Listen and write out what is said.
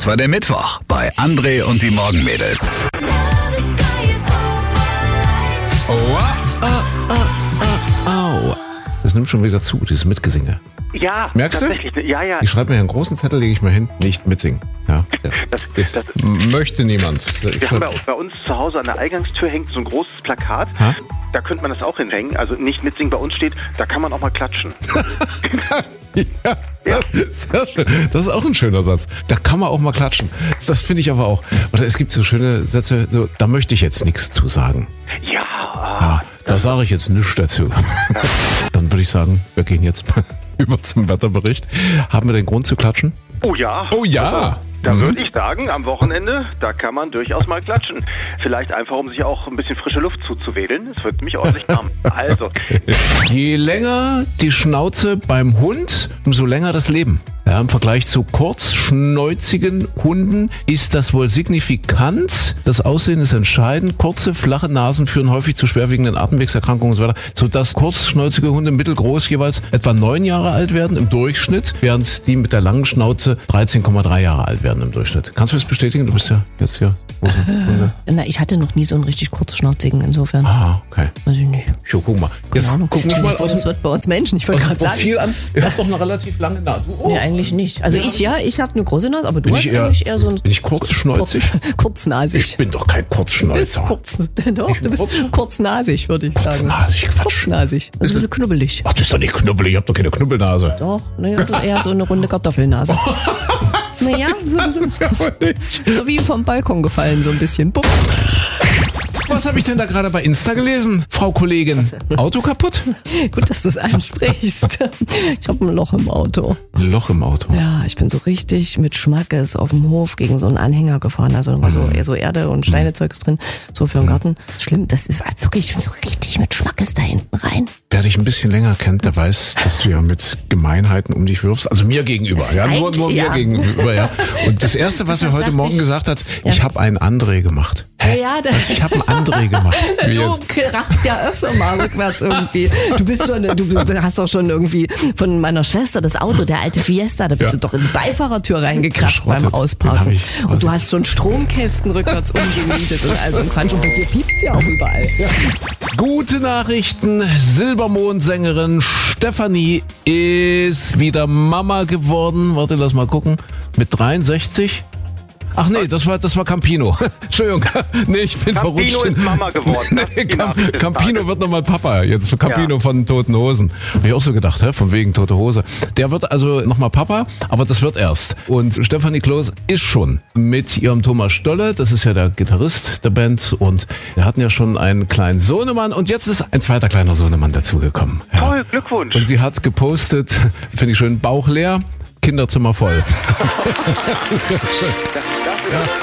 Das war der Mittwoch bei André und die Morgenmädels. Das nimmt schon wieder zu, dieses Mitgesinge. Ja, merkst du? Tatsächlich. Ja. Ich schreibe mir einen großen Zettel, lege ich mal hin, nicht mitsingen. Ja, das möchte niemand. Wir haben bei uns zu Hause an der Eingangstür hängt so ein großes Plakat. Ha? Da könnte man das auch hinhängen. Also nicht mitsingen, bei uns steht, da kann man auch mal klatschen. Ja, sehr schön. Das ist auch ein schöner Satz. Da kann man auch mal klatschen. Das finde ich aber auch. Oder es gibt so schöne Sätze, so, da möchte ich jetzt nichts zu sagen. Ja. Da sage ich jetzt nichts dazu. Dann würde ich sagen, wir gehen jetzt mal über zum Wetterbericht. Haben wir den Grund zu klatschen? Oh ja. Oh ja. Da würde ich sagen, am Wochenende, da kann man durchaus mal klatschen. Vielleicht einfach, um sich auch ein bisschen frische Luft zuzuwedeln. Es wird nämlich ordentlich warm. Also. Je länger die Schnauze beim Hund, umso länger das Leben. Ja, im Vergleich zu kurzschnäuzigen Hunden ist das wohl signifikant. Das Aussehen ist entscheidend. Kurze, flache Nasen führen häufig zu schwerwiegenden Atemwegserkrankungen und so weiter, sodass kurzschnäuzige Hunde mittelgroß jeweils etwa 9 Jahre alt werden im Durchschnitt, während die mit der langen Schnauze 13,3 Jahre alt werden im Durchschnitt. Kannst du das bestätigen? Du bist ja jetzt hier große Hunde. Na, ich hatte noch nie so einen richtig kurzschnauzigen, insofern. Ah, okay. Weiß ich nicht. Jo, guck mal. Jetzt gucken wir mal aus Das wird bei uns Menschen. Ich wollte dem gerade sagen. Profil an. Ihr habt doch eine relativ lange Nase. Nee, eigentlich nicht. Also ich habe eine große Nase, aber du Bin hast ich eigentlich eher so ein... Bin ich kurzschnäuzig? Kurznasig. Ich bin doch kein Kurzschnäuzer. Du bist kurznasig, würde ich sagen. Kurznasig, Quatsch. Kurznasig. Also ein bisschen knubbelig. Ach, das ist doch nicht knubbelig. Ich hab doch keine Knubbelnase. Doch, naja, du eher so eine runde Kartoffelnase. Naja, so wie vom Balkon gefallen, so ein bisschen. Bupp. Was habe ich denn da gerade bei Insta gelesen, Frau Kollegin? Auto kaputt? Gut, dass du es ansprichst. Ich habe ein Loch im Auto. Ein Loch im Auto. Ja, ich bin so richtig mit Schmackes auf dem Hof gegen so einen Anhänger gefahren. Also da war so Erde und Steinezeugs drin, so für den Garten. Schlimm, das ist wirklich, ich bin so richtig mit Schmackes da hinten rein. Wer dich ein bisschen länger kennt, der weiß, dass du ja mit Gemeinheiten um dich wirfst. Also mir gegenüber. Ja, nur mir gegenüber, ja. Und das Erste, was er heute Morgen gesagt hat, ich habe einen André gemacht. Hä? Ja, ich habe einen André gemacht. Du krachst ja öfter mal rückwärts irgendwie. Du hast doch schon irgendwie von meiner Schwester das Auto, der alte Fiesta, da bist du doch in die Beifahrertür reingekracht beim Ausparken. Und du hast schon Stromkästen rückwärts umgemietet und all so ein Quatsch. Und bei dir piept's ja auch überall. Ja. Gute Nachrichten. Silbermondsängerin Stefanie ist wieder Mama geworden. Warte, lass mal gucken. Mit 63. Ach nee, das war Campino. Entschuldigung. Nee, ich bin verrutscht. Campino ist Mama geworden. Nee, Campino wird nochmal Papa. Jetzt Campino von Toten Hosen. Hab ich auch so gedacht, von wegen Tote Hose. Der wird also nochmal Papa, aber das wird erst. Und Stefanie Kloß ist schon mit ihrem Thomas Stolle, das ist ja der Gitarrist der Band, und wir hatten ja schon einen kleinen Sohnemann und jetzt ist ein zweiter kleiner Sohnemann dazugekommen. Ja. Toll, Glückwunsch. Und sie hat gepostet, finde ich schön, Bauch leer, Kinderzimmer voll. Das ist